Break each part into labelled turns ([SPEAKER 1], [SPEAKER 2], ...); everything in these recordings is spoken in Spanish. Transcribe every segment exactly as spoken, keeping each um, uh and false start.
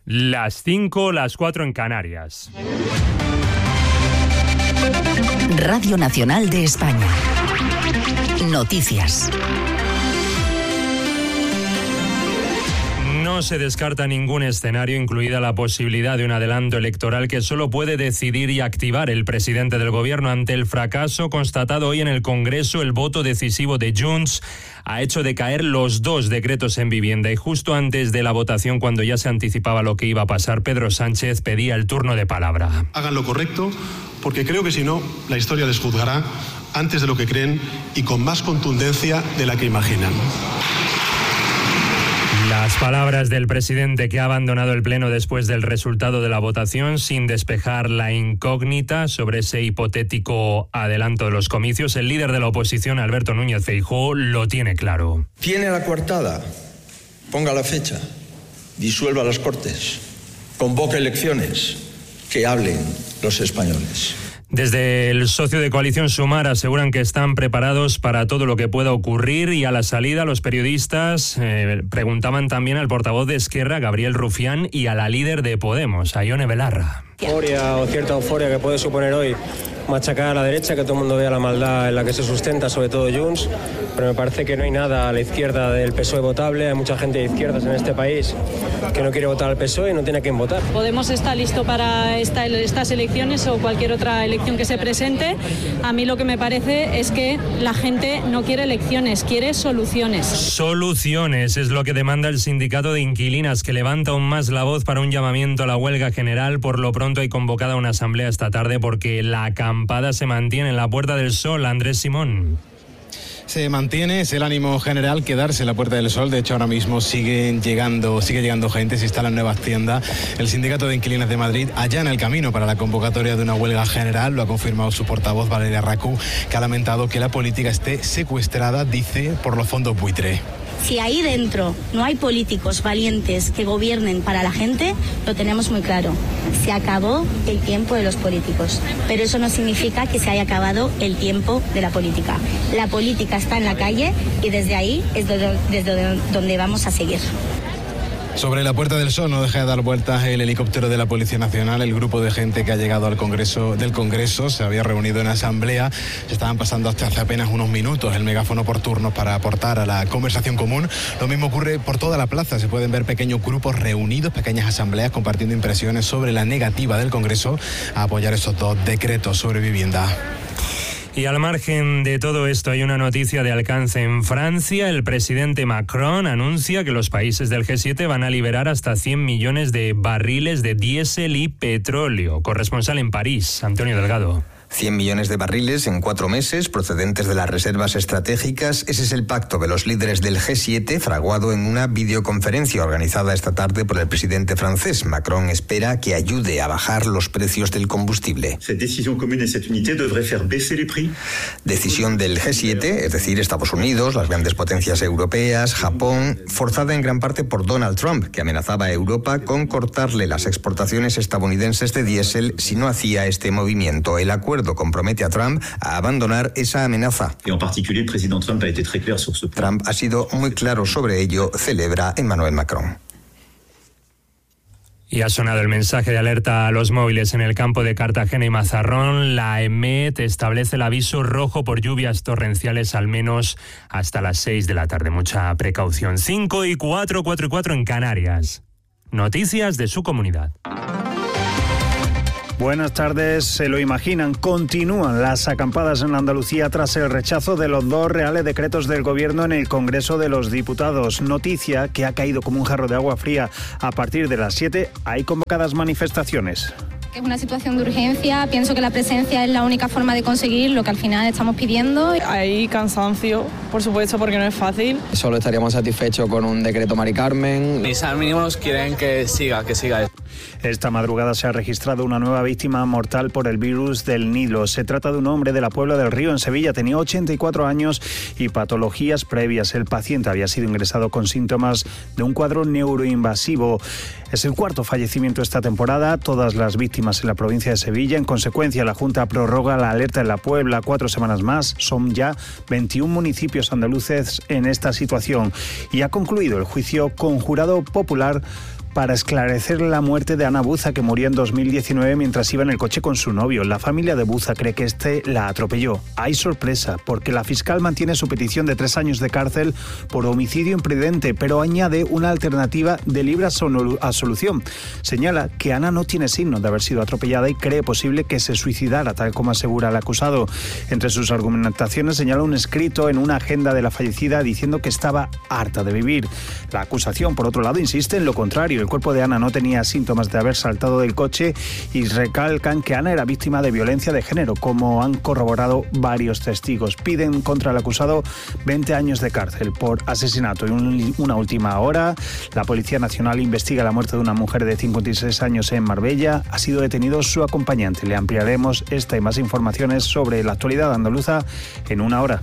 [SPEAKER 1] Las cinco, las cuatro en Canarias.
[SPEAKER 2] Radio Nacional de España. Noticias.
[SPEAKER 1] No se descarta ningún escenario, incluida la posibilidad de un adelanto electoral que solo puede decidir y activar el presidente del gobierno ante el fracaso constatado hoy en el Congreso. El voto decisivo de Junts ha hecho decaer los dos decretos en vivienda y justo antes de la votación, cuando ya se anticipaba lo que iba a pasar, Pedro Sánchez pedía el turno de palabra.
[SPEAKER 3] Hagan lo correcto, porque creo que si no, la historia les juzgará antes de lo que creen y con más contundencia de la que imaginan.
[SPEAKER 1] Las palabras del presidente, que ha abandonado el pleno después del resultado de la votación sin despejar la incógnita sobre ese hipotético adelanto de los comicios. El líder de la oposición, Alberto Núñez Feijóo, lo tiene claro.
[SPEAKER 4] Tiene la coartada, ponga la fecha, disuelva las Cortes, convoque elecciones, que hablen los españoles.
[SPEAKER 1] Desde el socio de coalición Sumar aseguran que están preparados para todo lo que pueda ocurrir, y a la salida los periodistas eh, preguntaban también al portavoz de Esquerra, Gabriel Rufián, y a la líder de Podemos, a Ione Belarra.
[SPEAKER 5] Euforia o cierta euforia que puede suponer hoy machacar a la derecha, que todo el mundo vea la maldad en la que se sustenta, sobre todo Junts, pero me parece que no hay nada a la izquierda del P S O E votable. Hay mucha gente de izquierdas en este país que no quiere votar al P S O E y no tiene a quién votar.
[SPEAKER 6] Podemos estar listo para esta, estas elecciones o cualquier otra elección que se presente. A mí lo que me parece es que la gente no quiere elecciones, quiere soluciones.
[SPEAKER 1] Soluciones es lo que demanda el sindicato de inquilinas, que levanta aún más la voz para un llamamiento a la huelga general. Por lo pronto hay convocada una asamblea esta tarde porque la acampada se mantiene en la Puerta del Sol. Andrés Simón.
[SPEAKER 7] Se mantiene, es el ánimo general quedarse en la Puerta del Sol. De hecho, ahora mismo siguen llegando, sigue llegando gente, se instalan nuevas tiendas. El Sindicato de Inquilinas de Madrid allana el camino para la convocatoria de una huelga general. Lo ha confirmado su portavoz, Valeria Racú, que ha lamentado que la política esté secuestrada, dice, por los fondos buitre.
[SPEAKER 8] Si ahí dentro no hay políticos valientes que gobiernen para la gente, lo tenemos muy claro. Se acabó el tiempo de los políticos, pero eso no significa que se haya acabado el tiempo de la política. La política está en la calle y desde ahí es desde donde vamos a seguir.
[SPEAKER 7] Sobre la Puerta del Sol no deja de dar vueltas el helicóptero de la Policía Nacional. El grupo de gente que ha llegado al Congreso del Congreso se había reunido en asamblea. Se estaban pasando hasta hace apenas unos minutos el megáfono por turnos para aportar a la conversación común. Lo mismo ocurre por toda la plaza. Se pueden ver pequeños grupos reunidos, pequeñas asambleas compartiendo impresiones sobre la negativa del Congreso a apoyar esos dos decretos sobre vivienda.
[SPEAKER 1] Y al margen de todo esto, hay una noticia de alcance en Francia. El presidente Macron anuncia que los países del G siete van a liberar hasta cien millones de barriles de diésel y petróleo. Corresponsal en París, Antonio Delgado.
[SPEAKER 9] cien millones de barriles en cuatro meses, procedentes de las reservas estratégicas. Ese es el pacto de los líderes del G siete, fraguado en una videoconferencia organizada esta tarde por el presidente francés. Macron espera que ayude a bajar los precios del combustible. Decisión del G siete, es decir, Estados Unidos, las grandes potencias europeas, Japón, forzada en gran parte por Donald Trump, que amenazaba a Europa con cortarle las exportaciones estadounidenses de diésel si no hacía este movimiento. El acuerdo compromete a Trump a abandonar esa amenaza. Trump ha sido muy claro sobre ello, celebra Emmanuel Macron.
[SPEAKER 1] Y ha sonado el mensaje de alerta a los móviles en el campo de Cartagena y Mazarrón. La EMET establece el aviso rojo por lluvias torrenciales al menos hasta las seis de la tarde. Mucha precaución. cinco y cuatro, cuatro y cuatro en Canarias. Noticias de su comunidad.
[SPEAKER 10] Buenas tardes. Se lo imaginan, continúan las acampadas en Andalucía tras el rechazo de los dos reales decretos del Gobierno en el Congreso de los Diputados. Noticia que ha caído como un jarro de agua fría. A partir de las siete hay convocadas manifestaciones.
[SPEAKER 11] Es una situación de urgencia, pienso que la presencia es la única forma de conseguir lo que al final estamos pidiendo.
[SPEAKER 12] Hay cansancio, por supuesto, porque no es fácil.
[SPEAKER 13] Solo estaríamos satisfechos con un decreto Mari Carmen.
[SPEAKER 14] Mis mínimos quieren que siga, que siga.
[SPEAKER 10] Esta madrugada se ha registrado una nueva víctima mortal por el virus del Nilo. Se trata de un hombre de la Puebla del Río, en Sevilla. Tenía ochenta y cuatro años y patologías previas. El paciente había sido ingresado con síntomas de un cuadro neuroinvasivo. Es el cuarto fallecimiento esta temporada, todas las víctimas en la provincia de Sevilla. En consecuencia, la Junta prorroga la alerta en la Puebla cuatro semanas más. Son ya veintiún municipios andaluces en esta situación. Y ha concluido el juicio conjurado popular para esclarecer la muerte de Ana Buza, que murió en dos mil diecinueve mientras iba en el coche con su novio. La familia de Buza cree que este la atropelló. Hay sorpresa, porque la fiscal mantiene su petición de tres años de cárcel por homicidio imprudente, pero añade una alternativa de libre absolución. Señala que Ana no tiene signos de haber sido atropellada y cree posible que se suicidara, tal como asegura el acusado. Entre sus argumentaciones señala un escrito en una agenda de la fallecida diciendo que estaba harta de vivir. La acusación, por otro lado, insiste en lo contrario. El cuerpo de Ana no tenía síntomas de haber saltado del coche y recalcan que Ana era víctima de violencia de género, como han corroborado varios testigos. Piden contra el acusado veinte años de cárcel por asesinato. En una última hora, la Policía Nacional investiga la muerte de una mujer de cincuenta y seis años en Marbella. Ha sido detenido su acompañante. Le ampliaremos esta y más informaciones sobre la actualidad andaluza en una hora.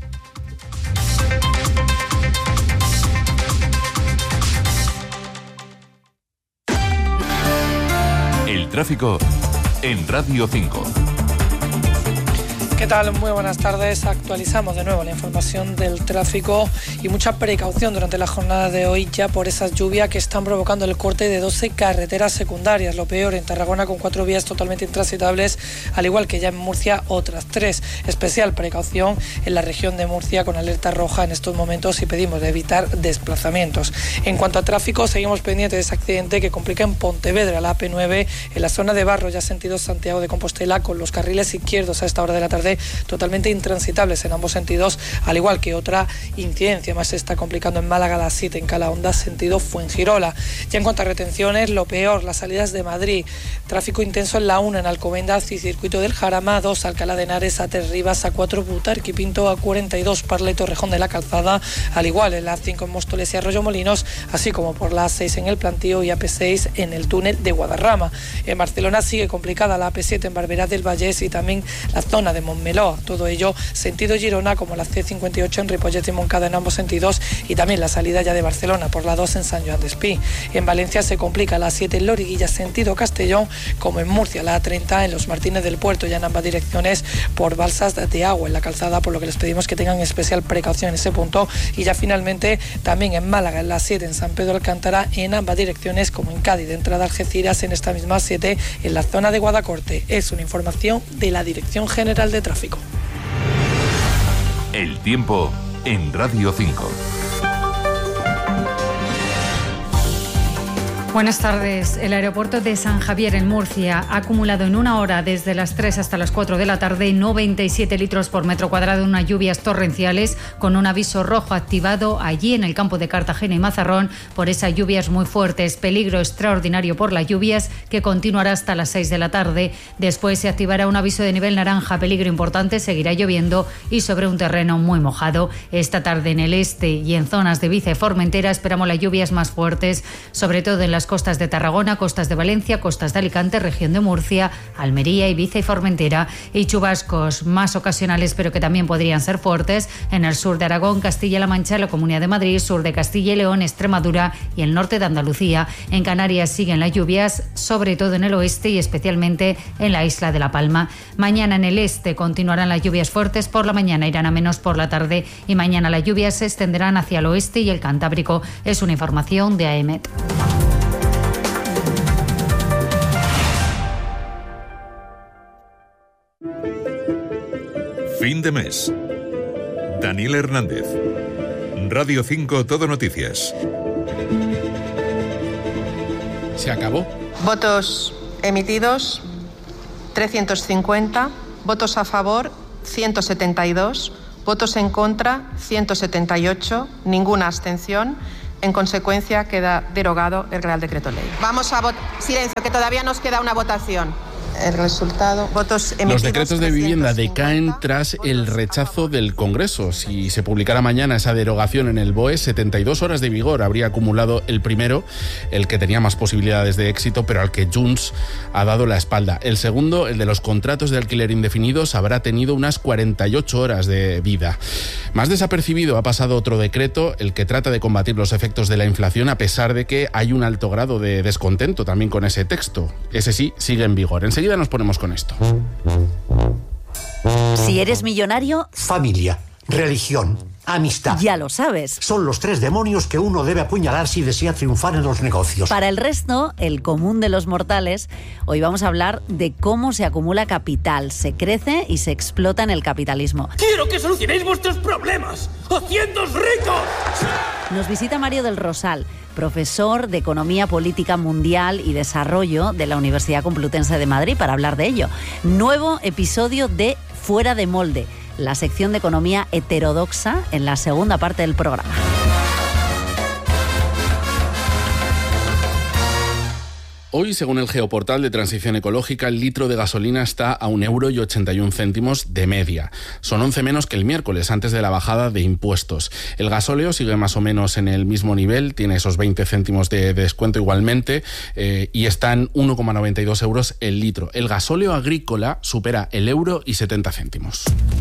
[SPEAKER 15] El tráfico en Radio cinco.
[SPEAKER 16] ¿Qué tal? Muy buenas tardes. Actualizamos de nuevo la información del tráfico y mucha precaución durante la jornada de hoy ya por esas lluvias que están provocando el corte de doce carreteras secundarias. Lo peor en Tarragona, con cuatro vías totalmente intransitables, al igual que ya en Murcia otras tres. Especial precaución en la región de Murcia con alerta roja en estos momentos y pedimos de evitar desplazamientos. En cuanto a tráfico, seguimos pendientes de ese accidente que complica en Pontevedra, la A P nueve, en la zona de Barro, ya sentido Santiago de Compostela, con los carriles izquierdos a esta hora de la tarde totalmente intransitables en ambos sentidos, al igual que otra incidencia más se está complicando en Málaga, la siete en Calahonda, sentido Fuengirola. Ya en cuanto a retenciones, lo peor, las salidas de Madrid, tráfico intenso en la uno en Alcobendas y Circuito del Jarama, dos Alcalá de Henares, A tres Rivas, A cuatro Butarque y Pinto, A cuarenta y dos Parla y Torrejón de la Calzada, al igual en la A cinco en Móstoles y Arroyo Molinos, así como por la A seis en El Plantío y A P seis en el túnel de Guadarrama. En Barcelona sigue complicada la A P siete en Barberá del Vallés y también la zona de Montmeló. Todo ello sentido Girona, como la C cincuenta y ocho en Ripollet y Montcada en ambos sentidos, y también la salida ya de Barcelona por la dos en San Joan d'Espí. En Valencia se complica la siete en Loriguilla sentido Castellón, como en Murcia la A treinta en Los Martínez del Puerto, ya en ambas direcciones por balsas de agua en la calzada, por lo que les pedimos que tengan especial precaución en ese punto. Y ya finalmente también en Málaga en la siete en San Pedro Alcántara en ambas direcciones, como en Cádiz de entrada a Algeciras en esta misma siete en la zona de Guadacorte. Es una información de la Dirección General de Tráfico.
[SPEAKER 15] El tiempo en Radio cinco.
[SPEAKER 17] Buenas tardes. El aeropuerto de San Javier en Murcia ha acumulado en una hora desde las tres hasta las cuatro de la tarde noventa y siete litros por metro cuadrado en unas lluvias torrenciales, con un aviso rojo activado allí en el campo de Cartagena y Mazarrón por esas lluvias muy fuertes. Peligro extraordinario por las lluvias, que continuará hasta las seis de la tarde. Después se activará un aviso de nivel naranja, peligro importante, seguirá lloviendo y sobre un terreno muy mojado. Esta tarde en el este y en zonas de Ibiza y Formentera esperamos las lluvias más fuertes, sobre todo en las costas de Tarragona, costas de Valencia, costas de Alicante, región de Murcia, Almería, Ibiza y Formentera, y chubascos más ocasionales pero que también podrían ser fuertes en el sur de Aragón, Castilla-La Mancha, la Comunidad de Madrid, sur de Castilla y León, Extremadura y el norte de Andalucía. En Canarias siguen las lluvias, sobre todo en el oeste y especialmente en la isla de La Palma. Mañana en el este continuarán las lluvias fuertes, por la mañana irán a menos por la tarde y mañana las lluvias se extenderán hacia el oeste y el Cantábrico. Es una información de A E M E T.
[SPEAKER 15] Fin de mes. Daniel Hernández. Radio cinco Todo Noticias.
[SPEAKER 18] Se acabó.
[SPEAKER 19] Votos emitidos, trescientos cincuenta. Votos a favor, ciento setenta y dos. Votos en contra, ciento setenta y ocho. Ninguna abstención. En consecuencia, queda derogado el Real Decreto Ley. Vamos a votar. Silencio, que todavía nos queda una votación. El resultado, votos emitidos.
[SPEAKER 18] Los decretos de vivienda decaen tras el rechazo del Congreso. Si se publicara mañana esa derogación en el B O E, setenta y dos horas de vigor habría acumulado el primero, el que tenía más posibilidades de éxito, pero al que Junts ha dado la espalda. El segundo, el de los contratos de alquiler indefinidos, habrá tenido unas cuarenta y ocho horas de vida. Más desapercibido ha pasado otro decreto, el que trata de combatir los efectos de la inflación, a pesar de que hay un alto grado de descontento también con ese texto. Ese sí, sigue en vigor. Enseguida nos ponemos con esto.
[SPEAKER 2] Si eres millonario,
[SPEAKER 20] familia, religión, amistad.
[SPEAKER 2] Ya lo sabes.
[SPEAKER 20] Son los tres demonios que uno debe apuñalar si desea triunfar en los negocios.
[SPEAKER 2] Para el resto, el común de los mortales, hoy vamos a hablar de cómo se acumula capital, se crece y se explota en el capitalismo.
[SPEAKER 21] ¡Quiero que solucionéis vuestros problemas! ¡Haciéndoos ricos!
[SPEAKER 2] Nos visita Mario del Rosal, profesor de Economía Política Mundial y Desarrollo de la Universidad Complutense de Madrid, para hablar de ello. Nuevo episodio de Fuera de Molde, la sección de economía heterodoxa en la segunda parte del programa.
[SPEAKER 18] Hoy, según el Geoportal de Transición Ecológica, el litro de gasolina está a un euro y ochenta y un céntimos de media. Son once menos que el miércoles, antes de la bajada de impuestos. El gasóleo sigue más o menos en el mismo nivel, tiene esos veinte céntimos de, de descuento igualmente, eh, y está en uno coma noventa y dos euros el litro. El gasóleo agrícola supera el euro y setenta céntimos.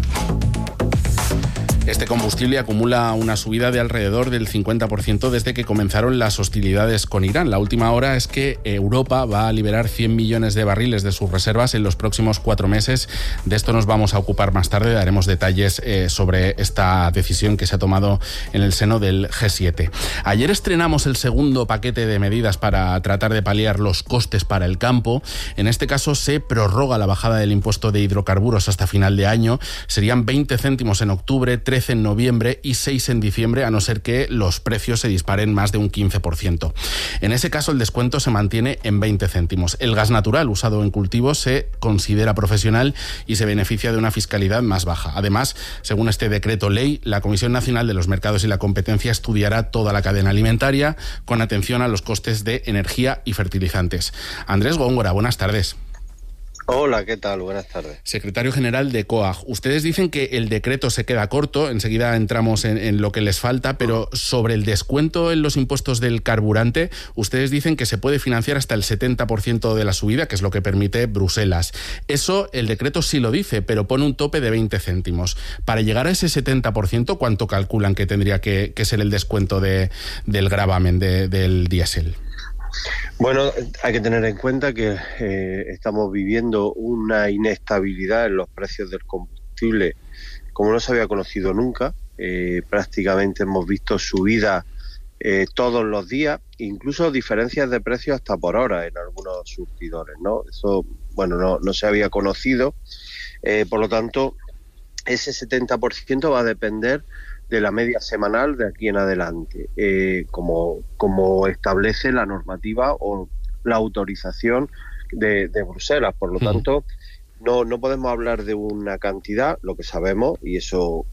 [SPEAKER 18] Este combustible acumula una subida de alrededor del cincuenta por ciento desde que comenzaron las hostilidades con Irán. La última hora es que Europa va a liberar cien millones de barriles de sus reservas en los próximos cuatro meses. De esto nos vamos a ocupar más tarde. Daremos detalles eh, sobre esta decisión que se ha tomado en el seno del G siete. Ayer estrenamos el segundo paquete de medidas para tratar de paliar los costes para el campo. En este caso se prorroga la bajada del impuesto de hidrocarburos hasta final de año. Serían veinte céntimos en octubre, trece en noviembre y seis en diciembre, a no ser que los precios se disparen más de un quince por ciento. En ese caso, el descuento se mantiene en veinte céntimos. El gas natural usado en cultivos se considera profesional y se beneficia de una fiscalidad más baja. Además, según este decreto ley, la Comisión Nacional de los Mercados y la Competencia estudiará toda la cadena alimentaria con atención a los costes de energía y fertilizantes. Andrés Góngora, buenas tardes.
[SPEAKER 22] Hola, ¿qué tal? Buenas tardes.
[SPEAKER 18] Secretario General de COAG. Ustedes dicen que el decreto se queda corto, enseguida entramos en, en lo que les falta, pero sobre el descuento en los impuestos del carburante, ustedes dicen que se puede financiar hasta el setenta por ciento de la subida, que es lo que permite Bruselas. Eso el decreto sí lo dice, pero pone un tope de veinte céntimos. Para llegar a ese setenta por ciento, ¿cuánto calculan que tendría que, que ser el descuento de, del gravamen de, del diésel?
[SPEAKER 22] Bueno, hay que tener en cuenta que eh, estamos viviendo una inestabilidad en los precios del combustible como no se había conocido nunca. Eh, prácticamente hemos visto subidas eh, todos los días, incluso diferencias de precios hasta por hora en algunos surtidores, ¿no? Eso, bueno, no, no se había conocido. Eh, por lo tanto, ese setenta por ciento va a depender de la media semanal de aquí en adelante, eh, como, como establece la normativa o la autorización de, de Bruselas. Por lo tanto, no, no podemos hablar de una cantidad. Lo que sabemos, y eso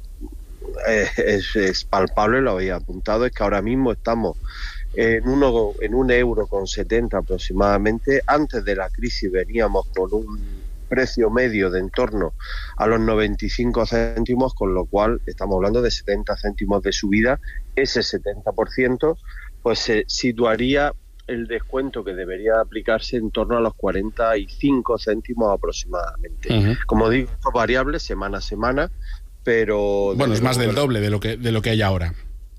[SPEAKER 22] es, es, es palpable, lo había apuntado, es que ahora mismo estamos en, uno, en un euro con setenta aproximadamente. Antes de la crisis veníamos con un precio medio de en torno a los noventa y cinco céntimos, con lo cual estamos hablando de setenta céntimos de subida. Ese setenta por ciento pues se situaría el descuento que debería aplicarse en torno a los cuarenta y cinco céntimos aproximadamente. Uh-huh. Como digo, variable semana a semana, pero...
[SPEAKER 18] Bueno, es más del doble de lo que, de lo que hay ahora.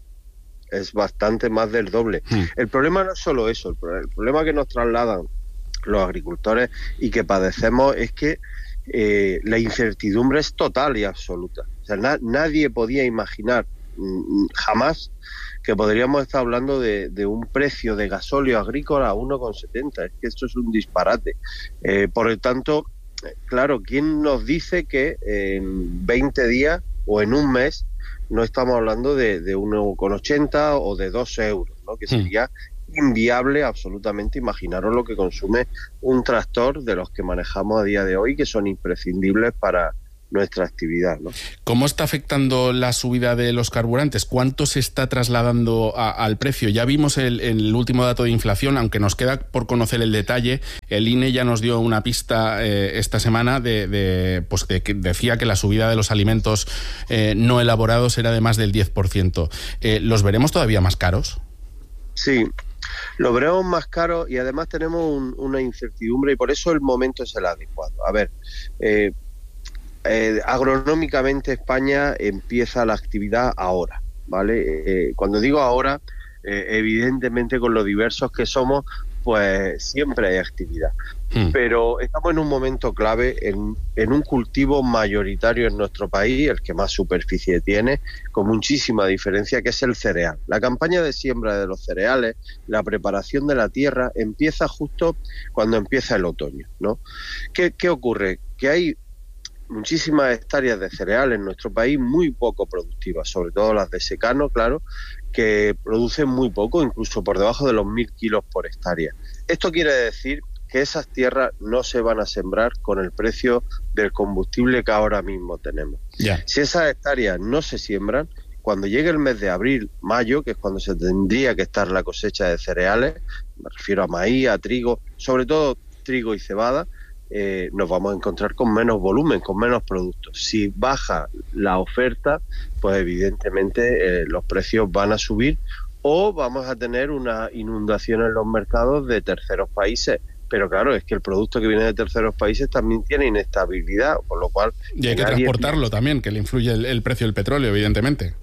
[SPEAKER 22] Es bastante más del doble. Uh-huh. El problema no es solo eso, el, pro- el problema que nos trasladan los agricultores y que padecemos es que eh, la incertidumbre es total y absoluta. O sea, na- nadie podía imaginar mm, jamás que podríamos estar hablando de, de un precio de gasóleo agrícola a uno con setenta. Es que esto es un disparate. Eh, por lo tanto, claro, ¿quién nos dice que en veinte días o en un mes no estamos hablando de, de uno con ochenta o de dos euros, ¿no? Que sería inviable absolutamente. Imaginaros lo que consume un tractor de los que manejamos a día de hoy, que son imprescindibles para nuestra actividad, ¿no?
[SPEAKER 18] ¿Cómo está afectando la subida de los carburantes? ¿Cuánto se está trasladando a, al precio? Ya vimos el, el último dato de inflación, aunque nos queda por conocer el detalle. El I N E ya nos dio una pista eh, esta semana de, de, pues de que decía que la subida de los alimentos eh, no elaborados era de más del diez por ciento. Eh, ¿Los veremos todavía más caros?
[SPEAKER 22] Sí, lo veremos más caro y además tenemos un, una incertidumbre, y por eso el momento es el adecuado. A ver, eh, eh, agronómicamente España empieza la actividad ahora, ¿vale? Eh, cuando digo ahora, eh, evidentemente con lo diversos que somos, pues siempre hay actividad. Hmm. Pero estamos en un momento clave, en, en un cultivo mayoritario en nuestro país, el que más superficie tiene, con muchísima diferencia, que es el cereal. La campaña de siembra de los cereales, la preparación de la tierra, empieza justo cuando empieza el otoño, ¿no? ¿Qué, qué ocurre? Que hay muchísimas hectáreas de cereal en nuestro país muy poco productivas, sobre todo las de secano, claro, que producen muy poco, incluso por debajo de los mil kilos por hectárea. Esto quiere decir que esas tierras no se van a sembrar con el precio del combustible que ahora mismo tenemos. Yeah. Si esas hectáreas no se siembran, cuando llegue el mes de abril, mayo, que es cuando se tendría que estar la cosecha de cereales, me refiero a maíz, a trigo, sobre todo trigo y cebada, Eh, nos vamos a encontrar con menos volumen, con menos productos. Si baja la oferta, pues evidentemente eh, los precios van a subir o vamos a tener una inundación en los mercados de terceros países. Pero claro, es que el producto que viene de terceros países también tiene inestabilidad, por lo cual...
[SPEAKER 18] Y hay que transportarlo también, que le influye el, el precio del petróleo, evidentemente.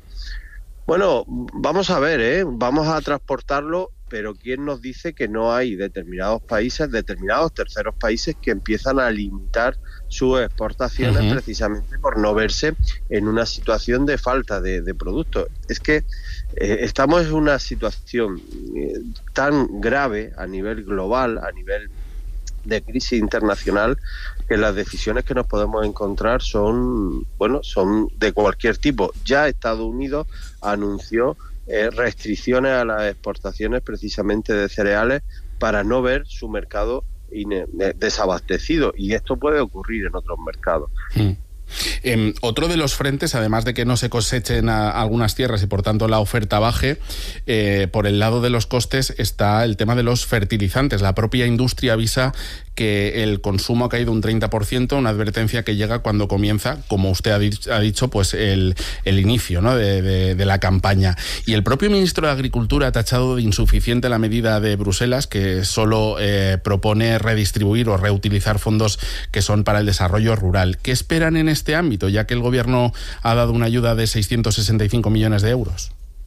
[SPEAKER 22] Bueno, vamos a ver, ¿eh? Vamos a transportarlo, pero ¿quién nos dice que no hay determinados países, determinados terceros países que empiezan a limitar sus exportaciones uh-huh. precisamente por no verse en una situación de falta de, de productos? Es que eh, estamos en una situación eh, tan grave a nivel global, a nivel de crisis internacional, que las decisiones que nos podemos encontrar son, bueno, son de cualquier tipo. Ya Estados Unidos anunció eh, restricciones a las exportaciones precisamente de cereales para no ver su mercado ine- desabastecido, y esto puede ocurrir en otros mercados.
[SPEAKER 18] Mm. Eh, otro de los frentes, además de que no se cosechen a, a algunas tierras y por tanto la oferta baje, eh, por el lado de los costes está el tema de los fertilizantes. La propia industria avisa que el consumo ha caído un treinta por ciento, una advertencia que llega cuando comienza, como usted ha, dicho, ha dicho, pues el, el inicio, ¿no? de, de, de la campaña. Y el propio ministro de Agricultura ha tachado de insuficiente la medida de Bruselas, que solo eh, propone redistribuir o reutilizar fondos que son para el desarrollo rural. ¿Qué esperan en este ámbito, ya que el Gobierno ha dado una ayuda de seiscientos sesenta y cinco millones de euros?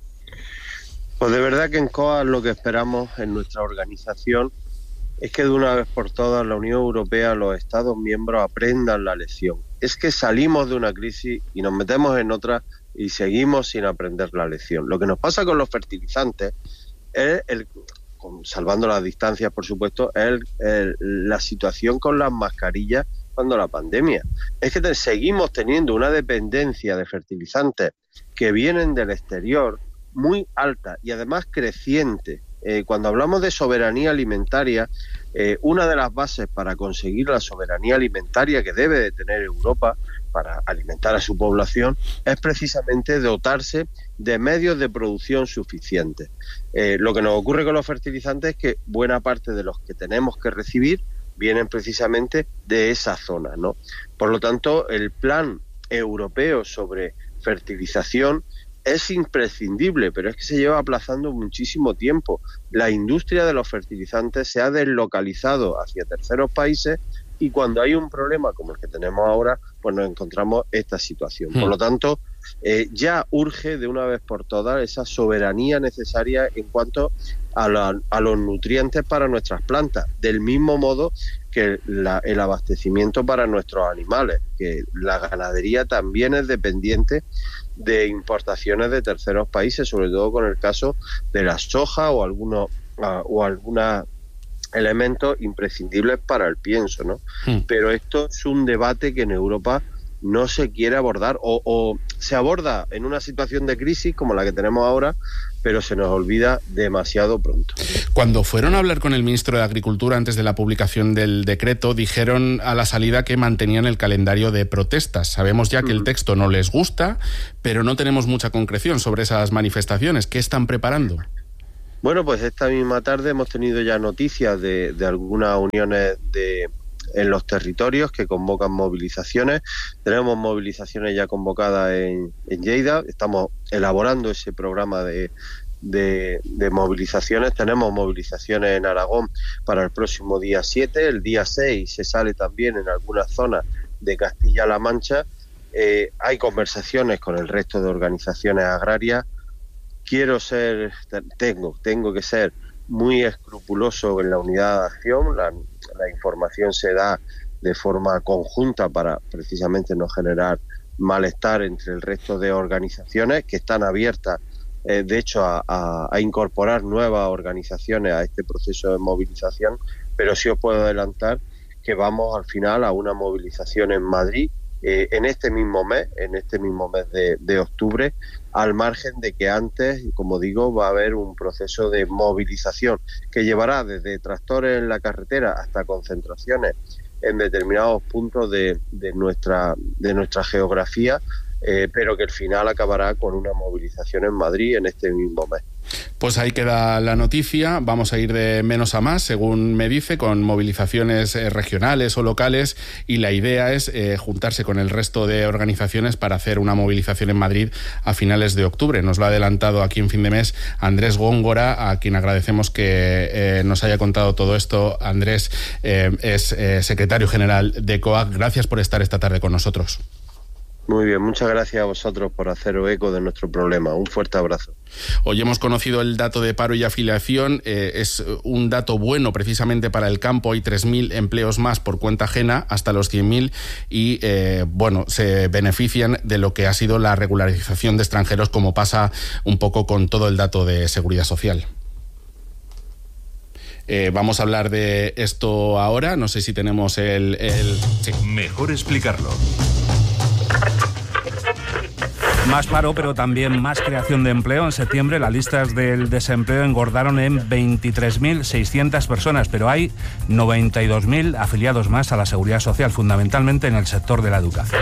[SPEAKER 22] Pues de verdad que en C O A lo que esperamos en nuestra organización es que de una vez por todas la Unión Europea, los Estados miembros aprendan la lección. Es que salimos de una crisis y nos metemos en otra y seguimos sin aprender la lección. Lo que nos pasa con los fertilizantes es, el, salvando las distancias por supuesto, es el, el, la situación con las mascarillas cuando la pandemia. Es que te, seguimos teniendo una dependencia de fertilizantes que vienen del exterior muy alta y además creciente. Eh, cuando hablamos de soberanía alimentaria, eh, una de las bases para conseguir la soberanía alimentaria que debe de tener Europa para alimentar a su población es precisamente dotarse de medios de producción suficientes. Eh, lo que nos ocurre con los fertilizantes es que buena parte de los que tenemos que recibir vienen precisamente de esa zona, ¿no? Por lo tanto, el plan europeo sobre fertilización es imprescindible, pero es que se lleva aplazando muchísimo tiempo. La industria de los fertilizantes se ha deslocalizado hacia terceros países y cuando hay un problema como el que tenemos ahora, pues nos encontramos esta situación. Por lo tanto, eh, ya urge de una vez por todas esa soberanía necesaria en cuanto a, la, a los nutrientes para nuestras plantas, del mismo modo que la, el abastecimiento para nuestros animales, que la ganadería también es dependiente de importaciones de terceros países, sobre todo con el caso de la soja o algunos uh, o algunos elementos imprescindibles para el pienso, ¿no? Hmm. Pero esto es un debate que en Europa no se quiere abordar o, o se aborda en una situación de crisis como la que tenemos ahora, pero se nos olvida demasiado pronto.
[SPEAKER 18] Cuando fueron a hablar con el ministro de Agricultura antes de la publicación del decreto, dijeron a la salida que mantenían el calendario de protestas. Sabemos ya que el texto no les gusta, pero no tenemos mucha concreción sobre esas manifestaciones. ¿Qué están preparando?
[SPEAKER 22] Bueno, pues esta misma tarde hemos tenido ya noticias de, de algunas uniones de en los territorios que convocan movilizaciones. Tenemos movilizaciones ya convocadas en, en Lleida, estamos elaborando ese programa de, de, de movilizaciones. Tenemos movilizaciones en Aragón para el próximo día siete, el día seis se sale también en algunas zonas de Castilla-La Mancha. Eh, hay conversaciones con el resto de organizaciones agrarias. Quiero ser, tengo, tengo que ser muy escrupulosos en la unidad de acción. La, la información se da de forma conjunta para precisamente no generar malestar entre el resto de organizaciones que están abiertas, eh, de hecho, a, a, a incorporar nuevas organizaciones a este proceso de movilización, pero sí os puedo adelantar que vamos al final a una movilización en Madrid eh, en este mismo mes, en este mismo mes de, de octubre, al margen de que antes, como digo, va a haber un proceso de movilización que llevará desde tractores en la carretera hasta concentraciones en determinados puntos de, de nuestra de nuestra geografía, eh, pero que al final acabará con una movilización en Madrid en este mismo mes.
[SPEAKER 18] Pues ahí queda la noticia. Vamos a ir de menos a más, según me dice, con movilizaciones eh, regionales o locales, y la idea es eh, juntarse con el resto de organizaciones para hacer una movilización en Madrid a finales de octubre. Nos lo ha adelantado aquí en Fin de Mes Andrés Góngora, a quien agradecemos que eh, nos haya contado todo esto. Andrés eh, es eh, secretario general de COAG. Gracias por estar esta tarde con nosotros.
[SPEAKER 22] Muy bien, muchas gracias a vosotros por haceros eco de nuestro problema. Un fuerte abrazo.
[SPEAKER 18] Hoy hemos conocido el dato de paro y afiliación. Eh, es un dato bueno precisamente para el campo. Hay tres mil empleos más por cuenta ajena, hasta los cien mil, y eh, bueno, se benefician de lo que ha sido la regularización de extranjeros, como pasa un poco con todo el dato de seguridad social. Eh, vamos a hablar de esto ahora. No sé si tenemos el... el... Sí.
[SPEAKER 3] Mejor explicarlo.
[SPEAKER 4] Más paro, pero también más creación de empleo. En septiembre las listas del desempleo engordaron en veintitrés mil seiscientas personas, pero hay noventa y dos mil afiliados más a la Seguridad Social, fundamentalmente en el sector de la educación.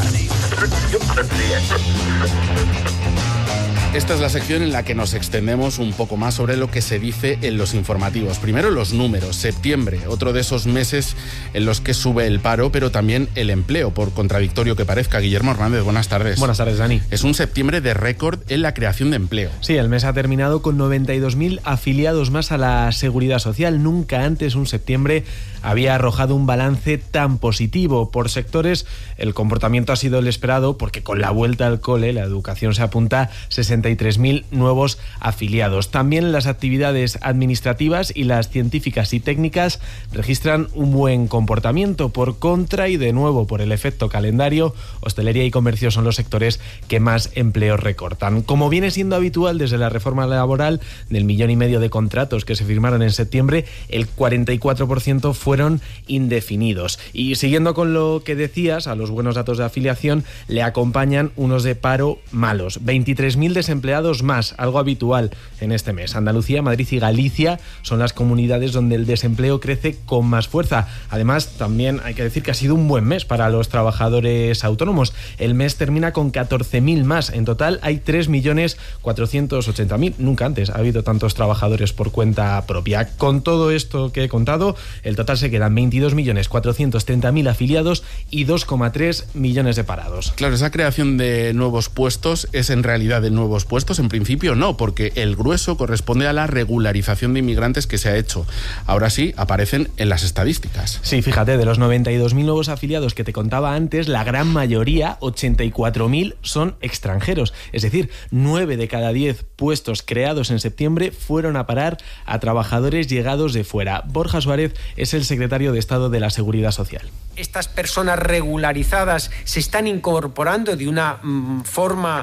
[SPEAKER 18] Esta es la sección en la que nos extendemos un poco más sobre lo que se dice en los informativos. Primero, los números. Septiembre, otro de esos meses en los que sube el paro, pero también el empleo, por contradictorio que parezca. Guillermo Hernández, buenas tardes.
[SPEAKER 23] Buenas tardes, Dani.
[SPEAKER 18] Es un septiembre de récord en la creación de empleo.
[SPEAKER 23] Sí, el mes ha terminado con noventa y dos mil afiliados más a la Seguridad Social. Nunca antes un septiembre había arrojado un balance tan positivo. Por sectores, el comportamiento ha sido el esperado, porque con la vuelta al cole, la educación se apunta sesenta y tres mil nuevos afiliados. También las actividades administrativas y las científicas y técnicas registran un buen comportamiento. Por contra, y de nuevo por el efecto calendario, hostelería y comercio son los sectores que más empleos recortan. Como viene siendo habitual desde la reforma laboral, del millón y medio de contratos que se firmaron en septiembre, el cuarenta y cuatro por ciento fueron indefinidos. Y siguiendo con lo que decías, a los buenos datos de afiliación le acompañan unos de paro malos. veintitrés mil desempleados más, algo habitual en este mes. Andalucía, Madrid y Galicia son las comunidades donde el desempleo crece con más fuerza. Además, también hay que decir que ha sido un buen mes para los trabajadores autónomos. El mes termina con catorce mil más. En total hay tres millones cuatrocientos ochenta mil. Nunca antes ha habido tantos trabajadores por cuenta propia. Con todo esto que he contado, el total se queda en veintidós millones cuatrocientos treinta mil afiliados y dos coma tres millones de parados.
[SPEAKER 18] Claro, esa creación de nuevos puestos es en realidad de nuevos puestos. En principio no, porque el grueso corresponde a la regularización de inmigrantes que se ha hecho. Ahora sí, aparecen en las estadísticas.
[SPEAKER 23] Sí, fíjate, de los noventa y dos mil nuevos afiliados que te contaba antes, la gran mayoría, ochenta y cuatro mil, son extranjeros. Es decir, nueve de cada diez puestos creados en septiembre fueron a parar a trabajadores llegados de fuera. Borja Suárez es el secretario de Estado de la Seguridad Social.
[SPEAKER 24] Estas personas regularizadas se están incorporando de una mm, forma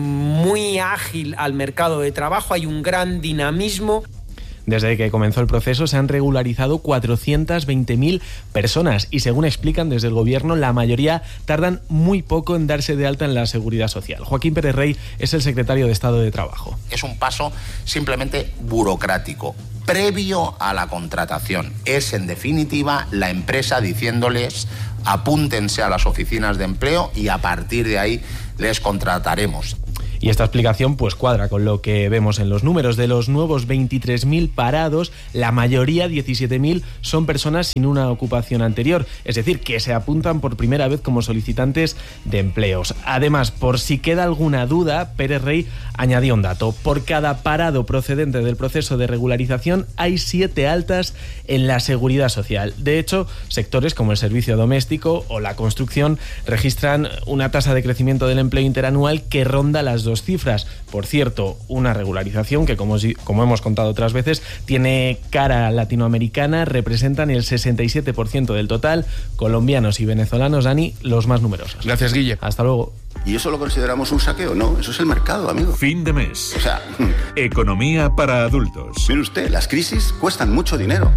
[SPEAKER 24] muy ágil al mercado de trabajo. Hay un gran dinamismo.
[SPEAKER 23] Desde que comenzó el proceso se han regularizado cuatrocientas veinte mil personas y, según explican desde el Gobierno, la mayoría tardan muy poco en darse de alta en la Seguridad Social. Joaquín Pérez Rey es el secretario de Estado de Trabajo.
[SPEAKER 25] Es un paso simplemente burocrático, previo a la contratación. Es, en definitiva, la empresa diciéndoles: apúntense a las oficinas de empleo y a partir de ahí les contrataremos.
[SPEAKER 23] Y esta explicación pues cuadra con lo que vemos en los números. De los nuevos veintitrés mil parados, la mayoría, diecisiete mil, son personas sin una ocupación anterior, es decir, que se apuntan por primera vez como solicitantes de empleos. Además, por si queda alguna duda, Pérez Rey añadió un dato: por cada parado procedente del proceso de regularización hay siete altas en la Seguridad Social. De hecho, sectores como el servicio doméstico o la construcción registran una tasa de crecimiento del empleo interanual que ronda las dos dos cifras. Por cierto, una regularización que, como, como hemos contado otras veces, tiene cara latinoamericana, representan el sesenta y siete por ciento del total, colombianos y venezolanos, Dani, los más numerosos.
[SPEAKER 18] Gracias, Guille.
[SPEAKER 23] Hasta luego.
[SPEAKER 3] ¿Y eso lo consideramos un saqueo? No, eso es el mercado, amigo.
[SPEAKER 15] Fin de mes.
[SPEAKER 3] O sea,
[SPEAKER 15] economía para adultos.
[SPEAKER 3] Mire usted, las crisis cuestan mucho dinero.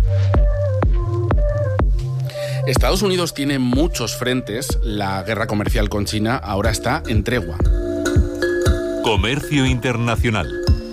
[SPEAKER 18] Estados Unidos tiene muchos frentes. La guerra comercial con China ahora está en tregua.
[SPEAKER 15] Comercio internacional.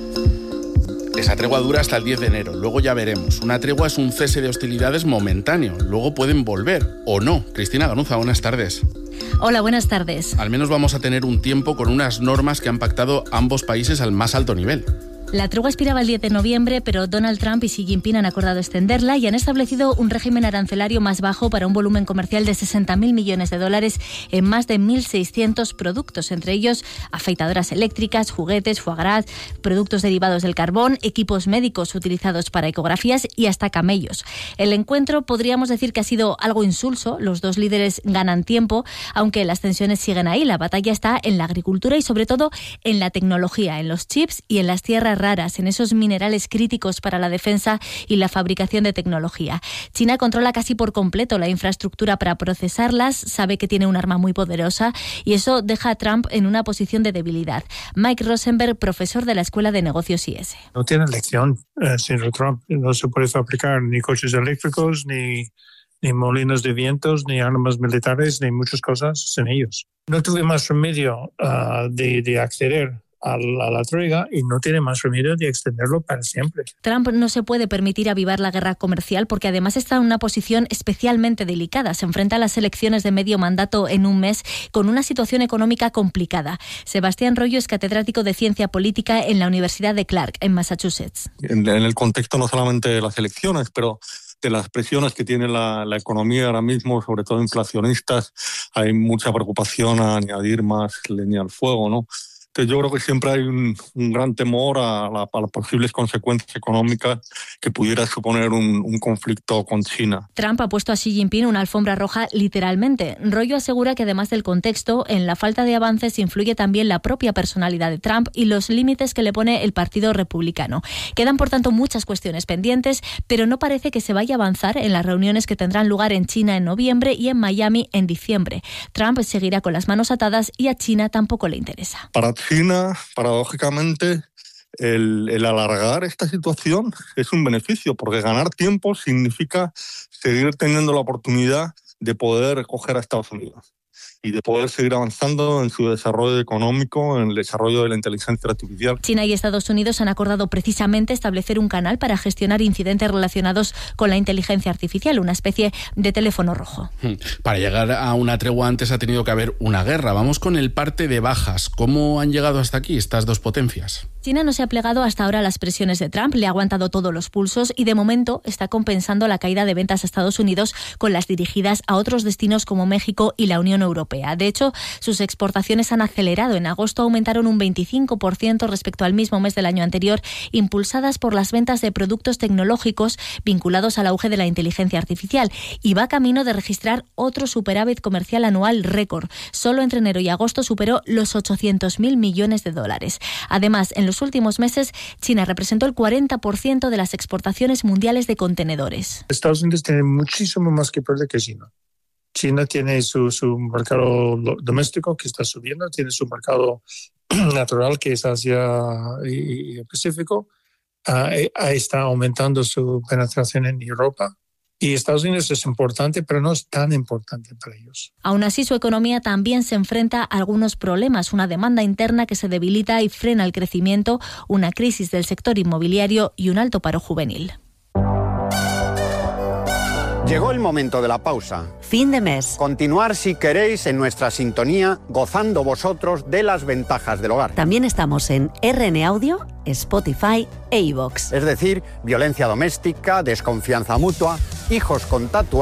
[SPEAKER 18] Esa tregua dura hasta el diez de enero, luego ya veremos. Una tregua es un cese de hostilidades momentáneo, luego pueden volver, o no. Cristina Ganuza, buenas tardes.
[SPEAKER 5] Hola, buenas tardes.
[SPEAKER 18] Al menos vamos a tener un tiempo con unas normas que han pactado ambos países al más alto nivel.
[SPEAKER 5] La tregua expiraba el diez de noviembre, pero Donald Trump y Xi Jinping han acordado extenderla y han establecido un régimen arancelario más bajo para un volumen comercial de sesenta mil millones de dólares en más de mil seiscientos productos, entre ellos afeitadoras eléctricas, juguetes, foie gras, productos derivados del carbón, equipos médicos utilizados para ecografías y hasta camellos. El encuentro podríamos decir que ha sido algo insulso. Los dos líderes ganan tiempo, aunque las tensiones siguen ahí. La batalla está en la agricultura y sobre todo en la tecnología, en los chips y en las tierras raras, en esos minerales críticos para la defensa y la fabricación de tecnología. China controla casi por completo la infraestructura para procesarlas, sabe que tiene un arma muy poderosa y eso deja a Trump en una posición de debilidad. Mike Rosenberg, profesor de la Escuela de Negocios I S.
[SPEAKER 6] No tiene elección, eh, señor Trump. No se puede fabricar ni coches eléctricos, ni, ni molinos de vientos, ni armas militares, ni muchas cosas sin ellos. No tuve más remedio uh, de, de acceder a la, a la tregua y no tiene más remedio de extenderlo para siempre.
[SPEAKER 5] Trump no se puede permitir avivar la guerra comercial porque además está en una posición especialmente delicada. Se enfrenta a las elecciones de medio mandato en un mes con una situación económica complicada. Sebastián Royo es catedrático de Ciencia Política en la Universidad de Clark, en Massachusetts.
[SPEAKER 7] En, en el contexto no solamente de las elecciones, pero de las presiones que tiene la, la economía ahora mismo, sobre todo inflacionistas, hay mucha preocupación a añadir más leña al fuego, ¿no? Entonces yo creo que siempre hay un, un gran temor a, la, a las posibles consecuencias económicas que pudiera suponer un, un conflicto con China.
[SPEAKER 5] Trump ha puesto a Xi Jinping una alfombra roja literalmente. Royo asegura que además del contexto, en la falta de avances influye también la propia personalidad de Trump y los límites que le pone el Partido Republicano. Quedan por tanto muchas cuestiones pendientes, pero no parece que se vaya a avanzar en las reuniones que tendrán lugar en China en noviembre y en Miami en diciembre. Trump seguirá con las manos atadas y a China tampoco le interesa.
[SPEAKER 7] Para China, paradójicamente, el, el alargar esta situación es un beneficio, porque ganar tiempo significa seguir teniendo la oportunidad de poder coger a Estados Unidos y de poder seguir avanzando en su desarrollo económico, en el desarrollo de la inteligencia artificial.
[SPEAKER 5] China y Estados Unidos han acordado precisamente establecer un canal para gestionar incidentes relacionados con la inteligencia artificial, una especie de teléfono rojo.
[SPEAKER 18] Para llegar a una tregua antes ha tenido que haber una guerra. Vamos con el parte de bajas. ¿Cómo han llegado hasta aquí estas dos potencias?
[SPEAKER 5] China no se ha plegado hasta ahora a las presiones de Trump, le ha aguantado todos los pulsos y de momento está compensando la caída de ventas a Estados Unidos con las dirigidas a otros destinos como México y la Unión Europea. De hecho, sus exportaciones han acelerado. En agosto aumentaron un veinticinco por ciento respecto al mismo mes del año anterior, impulsadas por las ventas de productos tecnológicos vinculados al auge de la inteligencia artificial, y va camino de registrar otro superávit comercial anual récord. Solo entre enero y agosto superó los ochocientos mil millones de dólares. Además, en los últimos meses, China representó el cuarenta por ciento de las exportaciones mundiales de contenedores.
[SPEAKER 6] Estados Unidos tiene muchísimo más que perder que China. China tiene su, su mercado doméstico que está subiendo, tiene su mercado natural que es Asia y el Pacífico, uh, está aumentando su penetración en Europa. Y Estados Unidos es importante, pero no es tan importante para ellos.
[SPEAKER 5] Aún así, su economía también se enfrenta a algunos problemas. Una demanda interna que se debilita y frena el crecimiento, una crisis del sector inmobiliario y un alto paro juvenil.
[SPEAKER 8] Llegó el momento de la pausa.
[SPEAKER 2] Fin de mes.
[SPEAKER 8] Continuar si queréis en nuestra sintonía, gozando vosotros de las ventajas del hogar.
[SPEAKER 2] También estamos en R N Audio, Spotify e iVoox.
[SPEAKER 8] Es decir, violencia doméstica, desconfianza mutua, hijos con tatuajes.